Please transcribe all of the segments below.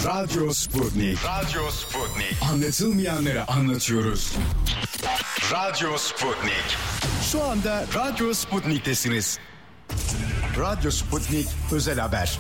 Radyo Sputnik. Radyo Sputnik. Anlatılmayanları anlatıyoruz. Radyo Sputnik. Şu anda Radyo Sputnik'tesiniz. Radyo Sputnik özel haber.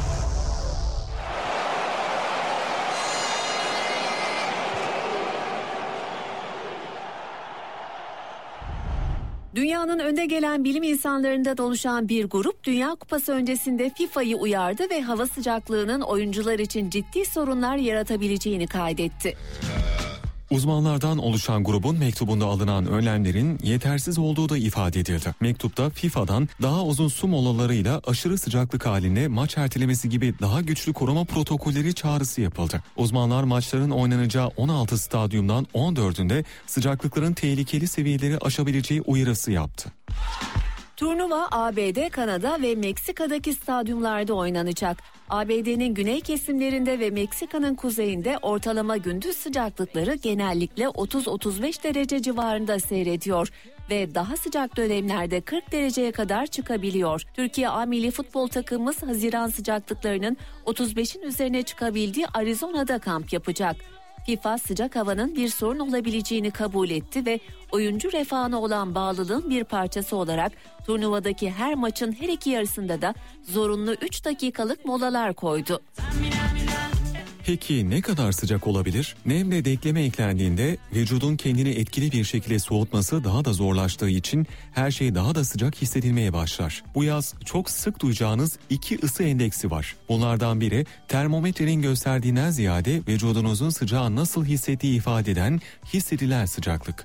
Dünyanın önde gelen bilim insanlarından oluşan bir grup Dünya Kupası öncesinde FIFA'yı uyardı ve hava sıcaklığının oyuncular için ciddi sorunlar yaratabileceğini kaydetti. Uzmanlardan oluşan grubun mektubunda alınan önlemlerin yetersiz olduğu da ifade edildi. Mektupta FIFA'dan daha uzun su molalarıyla aşırı sıcaklık halinde maç ertelemesi gibi daha güçlü koruma protokolleri çağrısı yapıldı. Uzmanlar maçların oynanacağı 16 stadyumdan 14'ünde sıcaklıkların tehlikeli seviyeleri aşabileceği uyarısı yaptı. Turnuva ABD, Kanada ve Meksika'daki stadyumlarda oynanacak. ABD'nin güney kesimlerinde ve Meksika'nın kuzeyinde ortalama gündüz sıcaklıkları genellikle 30-35 derece civarında seyrediyor ve daha sıcak dönemlerde 40 dereceye kadar çıkabiliyor. Türkiye A Milli Futbol takımımız Haziran sıcaklıklarının 35'in üzerine çıkabildiği Arizona'da kamp yapacak. FIFA sıcak havanın bir sorun olabileceğini kabul etti ve oyuncu refahına olan bağlılığın bir parçası olarak turnuvadaki her maçın her iki yarısında da zorunlu 3 dakikalık molalar koydu. Peki ne kadar sıcak olabilir? Nem ve dekleme eklendiğinde vücudun kendini etkili bir şekilde soğutması daha da zorlaştığı için her şey daha da sıcak hissedilmeye başlar. Bu yaz çok sık duyacağınız 2 ısı endeksi var. Bunlardan biri termometrenin gösterdiğinden ziyade vücudunuzun sıcağı nasıl hissettiği ifade eden hissedilen sıcaklık.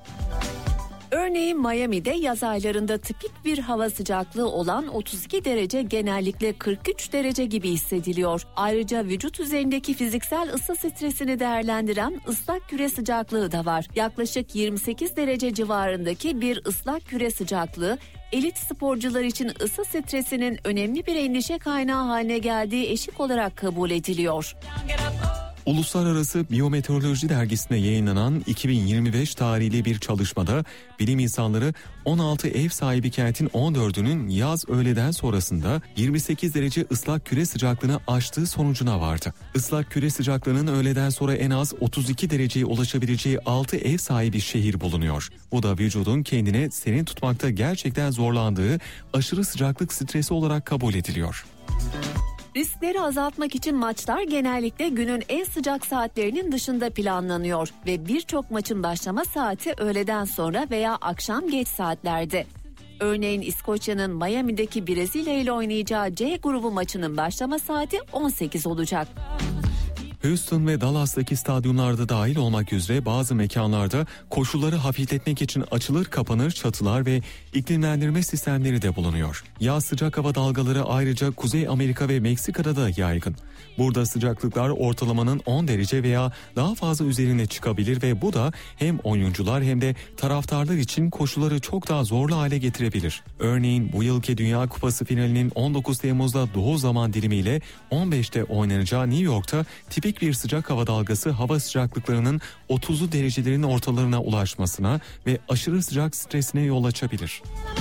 Örneğin Miami'de yaz aylarında tipik bir hava sıcaklığı olan 32 derece genellikle 43 derece gibi hissediliyor. Ayrıca vücut üzerindeki fiziksel ısı stresini değerlendiren ıslak küre sıcaklığı da var. Yaklaşık 28 derece civarındaki bir ıslak küre sıcaklığı elit sporcular için ısı stresinin önemli bir endişe kaynağı haline geldiği eşik olarak kabul ediliyor. Uluslararası Biyometeoroloji Dergisi'ne yayınlanan 2025 tarihli bir çalışmada bilim insanları 16 ev sahibi kentin 14'ünün yaz öğleden sonrasında 28 derece ıslak küre sıcaklığını aştığı sonucuna vardı. Islak küre sıcaklığının öğleden sonra en az 32 dereceye ulaşabileceği 6 ev sahibi şehir bulunuyor. Bu da vücudun kendine serin tutmakta gerçekten zorlandığı aşırı sıcaklık stresi olarak kabul ediliyor. Riskleri azaltmak için maçlar genellikle günün en sıcak saatlerinin dışında planlanıyor ve birçok maçın başlama saati öğleden sonra veya akşam geç saatlerde. Örneğin İskoçya'nın Miami'deki Brezilya ile oynayacağı C grubu maçının başlama saati 18 olacak. Houston ve Dallas'taki stadyumlarda dahil olmak üzere bazı mekanlarda koşulları hafifletmek için açılır kapanır çatılar ve iklimlendirme sistemleri de bulunuyor. Yaz sıcak hava dalgaları ayrıca Kuzey Amerika ve Meksika'da da yaygın. Burada sıcaklıklar ortalamanın 10 derece veya daha fazla üzerine çıkabilir ve bu da hem oyuncular hem de taraftarlar için koşulları çok daha zorlu hale getirebilir. Örneğin bu yılki Dünya Kupası finalinin 19 Temmuz'da doğu zaman dilimiyle 15'te oynanacağı New York'ta tipik bir sıcak hava dalgası hava sıcaklıklarının 30'lu derecelerin ortalarına ulaşmasına ve aşırı sıcak stresine yol açabilir.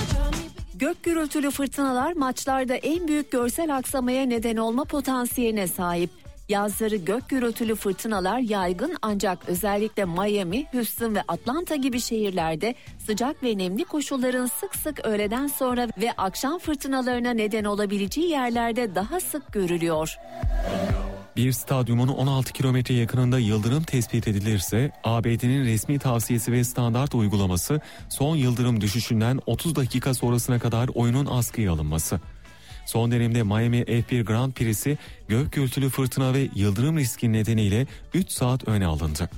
Gök gürültülü fırtınalar maçlarda en büyük görsel aksamaya neden olma potansiyeline sahip. Yazları gök gürültülü fırtınalar yaygın ancak özellikle Miami, Houston ve Atlanta gibi şehirlerde sıcak ve nemli koşulların sık sık öğleden sonra ve akşam fırtınalarına neden olabileceği yerlerde daha sık görülüyor. Bir stadyumun 16 kilometre yakınında yıldırım tespit edilirse ABD'nin resmi tavsiyesi ve standart uygulaması son yıldırım düşüşünden 30 dakika sonrasına kadar oyunun askıya alınması. Son dönemde Miami F1 Grand Prix'si gök gürültülü fırtına ve yıldırım riski nedeniyle 3 saat öne alındı.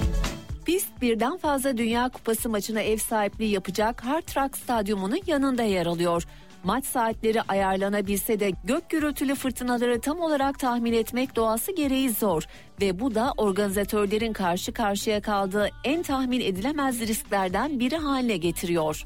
Pist birden fazla Dünya Kupası maçına ev sahipliği yapacak Hard Rock Stadyumu'nun yanında yer alıyor. Maç saatleri ayarlanabilse de gök gürültülü fırtınaları tam olarak tahmin etmek doğası gereği zor ve bu da organizatörlerin karşı karşıya kaldığı en tahmin edilemez risklerden biri haline getiriyor.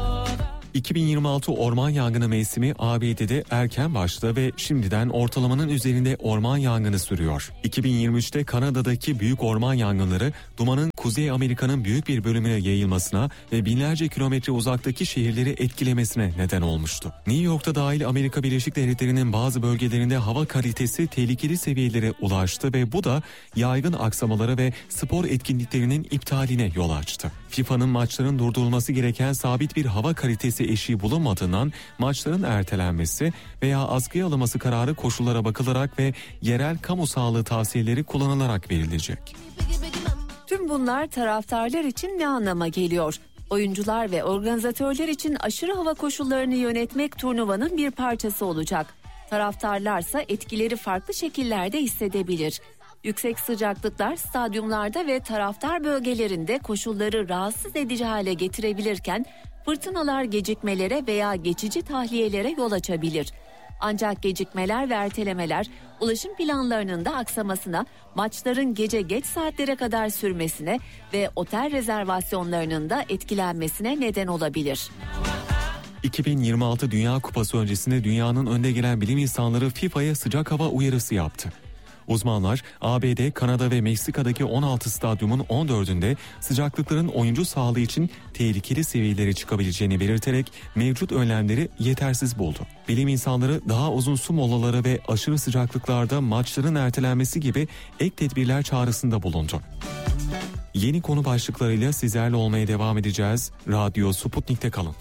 2026 orman yangını mevsimi ABD'de erken başladı ve şimdiden ortalamanın üzerinde orman yangını sürüyor. 2023'te Kanada'daki büyük orman yangınları dumanın Kuzey Amerika'nın büyük bir bölümüne yayılmasına ve binlerce kilometre uzaktaki şehirleri etkilemesine neden olmuştu. New York'ta dahil Amerika Birleşik Devletleri'nin bazı bölgelerinde hava kalitesi tehlikeli seviyelere ulaştı ve bu da yaygın aksamalara ve spor etkinliklerinin iptaline yol açtı. FIFA'nın maçların durdurulması gereken sabit bir hava kalitesi eşiği bulunmadığından maçların ertelenmesi veya askıya alınması kararı koşullara bakılarak ve yerel kamu sağlığı tavsiyeleri kullanılarak verilecek. Tüm bunlar taraftarlar için ne anlama geliyor? Oyuncular ve organizatörler için aşırı hava koşullarını yönetmek turnuvanın bir parçası olacak. Taraftarlarsa etkileri farklı şekillerde hissedebilir. Yüksek sıcaklıklar stadyumlarda ve taraftar bölgelerinde koşulları rahatsız edici hale getirebilirken fırtınalar gecikmelere veya geçici tahliyelere yol açabilir. Ancak gecikmeler ve ertelemeler ulaşım planlarının da aksamasına, maçların gece geç saatlere kadar sürmesine ve otel rezervasyonlarının da etkilenmesine neden olabilir. 2026 Dünya Kupası öncesinde dünyanın önde gelen bilim insanları FIFA'ya sıcak hava uyarısı yaptı. Uzmanlar ABD, Kanada ve Meksika'daki 16 stadyumun 14'ünde sıcaklıkların oyuncu sağlığı için tehlikeli seviyelere çıkabileceğini belirterek mevcut önlemleri yetersiz buldu. Bilim insanları daha uzun su molaları ve aşırı sıcaklıklarda maçların ertelenmesi gibi ek tedbirler çağrısında bulundu. Yeni konu başlıklarıyla sizlerle olmaya devam edeceğiz. Radyo Sputnik'te kalın.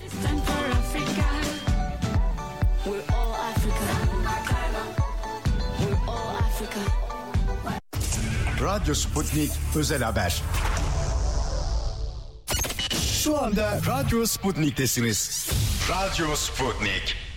Radyo Sputnik özel haber. Şu anda Radyo Sputnik'tesiniz. Radyo Sputnik.